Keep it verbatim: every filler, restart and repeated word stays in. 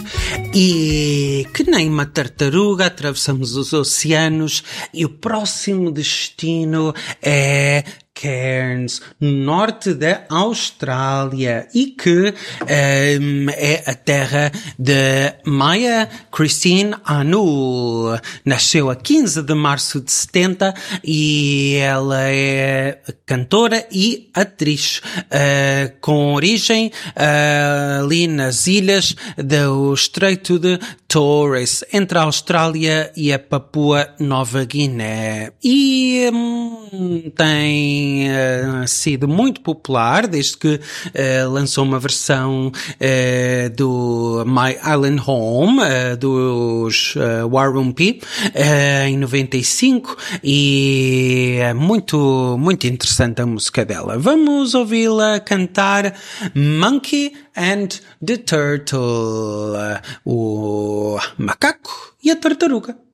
E que nem uma tartaruga atravessamos os oceanos e o próximo destino é Cairns, no norte da Austrália, e que um, é a terra de Maya Christine Anu. Nasceu a quinze de março de setenta e ela é cantora e atriz uh, com origem uh, ali nas ilhas do Estreito de Torres, entre a Austrália e a Papua Nova Guiné. E hum, tem Uh, sido muito popular desde que uh, lançou uma versão uh, do My Island Home uh, dos uh, Warumpi uh, em noventa e cinco, e é muito, muito interessante a música dela. Vamos ouvi-la cantar Monkey and the Turtle, uh, o macaco e a tartaruga.